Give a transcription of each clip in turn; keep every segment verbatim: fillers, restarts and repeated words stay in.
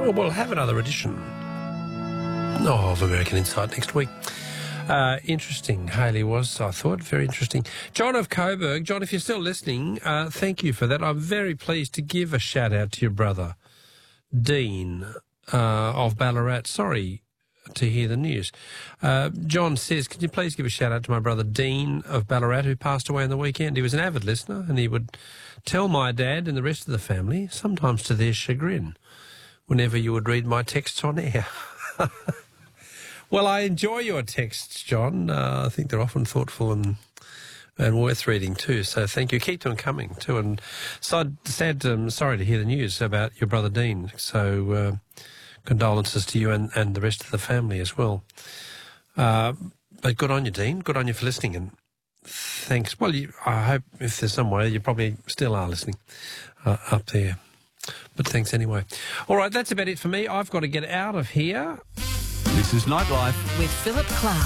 Well, we'll have another edition of American Insight next week. Uh, interesting, Hayley was, I thought, very interesting. John of Coburg. John, if you're still listening, uh, thank you for that. I'm very pleased to give a shout-out to your brother, Dean uh, of Ballarat. Sorry to hear the news. Uh, John says, can you please give a shout-out to my brother, Dean of Ballarat, who passed away on the weekend. He was an avid listener, and he would tell my dad and the rest of the family, sometimes to their chagrin, whenever you would read my texts on air. Well, I enjoy your texts, John. Uh, I think they're often thoughtful and and worth reading too. So thank you. Keep them coming too. And sad, sad um, sorry to hear the news about your brother Dean. So uh, condolences to you and, and the rest of the family as well. Uh, but good on you, Dean. Good on you for listening. And thanks. Well, you, I hope if there's some way you probably still are listening uh, up there. But thanks anyway. All right, that's about it for me. I've got to get out of here. This is Nightlife with Philip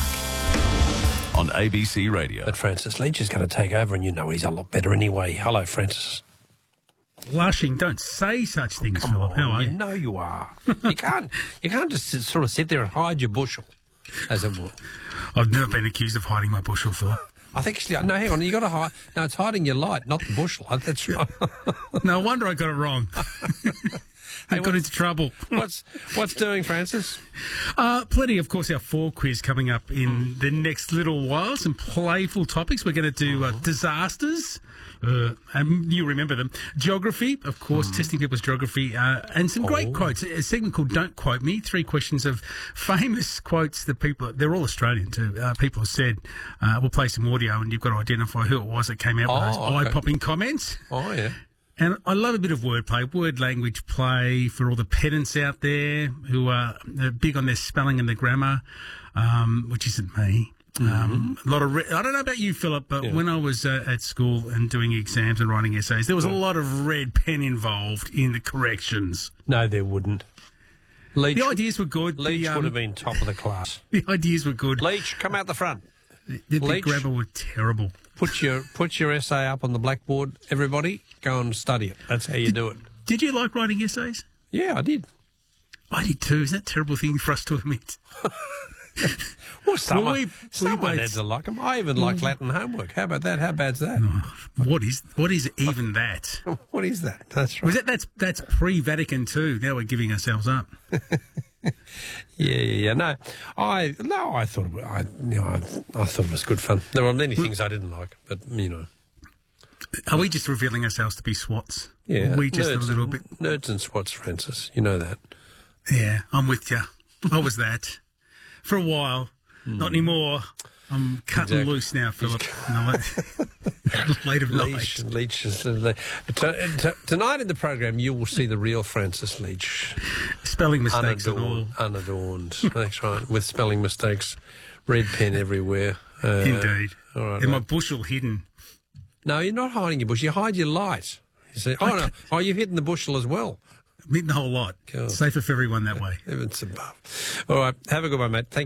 Clark on A B C Radio. But Francis Leach is going to take over, and you know he's a lot better anyway. Hello, Francis. Blushing, don't say such things, Come Philip. on, How are you you? know you are. you can't. You can't just sit- sort of sit there and hide your bushel, as it were. I've never been accused of hiding my bushel, Philip. I think actually, no. Hang on, you got to hide. No, it's hiding your light, not the bushel. That's right. No wonder I got it wrong. I Hey, got what- into trouble. what's what's doing, Francis? Uh, plenty, of course, our fall quiz coming up in the next little while. Some playful topics. We're going to do uh, disasters. Uh, and you remember them. Geography, of course, testing people's geography. Uh, and some great Oh. quotes. A segment called Don't Quote Me. Three questions of famous quotes that people, they're all Australian too, uh, people have said. Uh, we'll play some audio and you've got to identify who it was that came out with Oh, those okay. eye-popping comments. Oh yeah. And I love a bit of wordplay, word language play for all the pedants out there who are uh, big on their spelling and their grammar, um, which isn't me. Um, a lot of re- I don't know about you, Philip, but Yeah. when I was uh, at school and doing exams and writing essays, there was a lot of red pen involved in the corrections. No, there wouldn't. Leach, The ideas were good. Leach the, um, would have been top of the class. the ideas were good. Leach, come out the front. The, the Leach. grammar were terrible. Put your put your essay up on the blackboard. Everybody, go and study it. That's how you do it. Did you like writing essays? Yeah, I did. I did too. Is that a terrible thing for us to admit? Well, someone, we- we someone both- had to like them. I even like Latin homework. How about that? How bad's that? What is what is even that? What is that? That's right. Was that that's that's pre-Vatican two? Now we're giving ourselves up. Yeah, yeah, yeah. No, I no, I thought it was, I, you know, I, I thought it was good fun. There were many things I didn't like, but you know, Are we just revealing ourselves to be swats? yeah. Are we just nerds, a little bit. nerds and swats, Francis. You know that. Yeah, I'm with you. I was that for a while. Not anymore. I'm cutting Exactly. loose now, Philip. No, late, late of Leach, night. Leach is uh, t- t- tonight in the program. You will see the real Francis Leach, Spelling mistakes and all. unadorned, unadorned. That's right, with spelling mistakes, red pen everywhere. Uh, Indeed. All right. And my right. bushel hidden. No, you're not hiding your bush. You hide your light. You see? Oh no! Oh, you've hidden the bushel as well. Hidden the whole lot. Cool. Safer for everyone that way. Heavens above. All right. Have a good one, mate. Thank